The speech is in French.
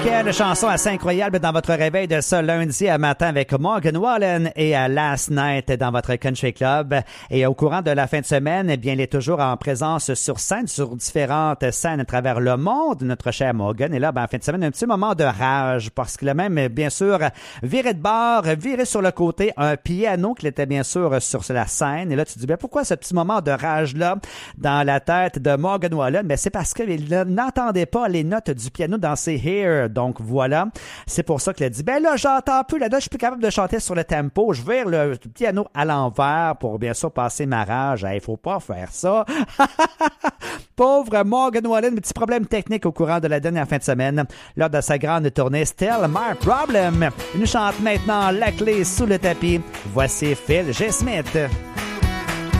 Quelle chanson assez incroyable dans votre réveil de ce lundi à matin avec Morgan Wallen et Last Night dans votre Country Club. Et au courant de la fin de semaine, eh bien, il est toujours en présence sur scène, sur différentes scènes à travers le monde, notre cher Morgan. Et là, en fin de semaine, un petit moment de rage parce qu'il a même, bien sûr, viré de bord, viré sur le côté un piano qu'il était bien sûr sur la scène. Et là, tu te dis, pourquoi ce petit moment de rage-là dans la tête de Morgan Wallen? C'est parce qu'il n'entendait pas les notes du piano dans ses ears. Donc voilà, c'est pour ça qu'il a dit, là, j'entends plus, là, je suis plus capable de chanter sur le tempo, je vire le piano à l'envers pour bien sûr passer ma rage. Il faut pas faire ça. Pauvre Morgan Wallen, petit problème technique au courant de la dernière fin de semaine lors de sa grande tournée Still My Problem. Il nous chante maintenant La clé sous le tapis. Voici Phil G. Smith.